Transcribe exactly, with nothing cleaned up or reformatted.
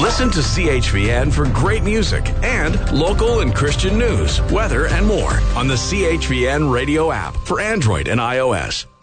Listen to C H V N for great music and local and Christian news, weather, and more on the C H V N radio app for Android and iOS.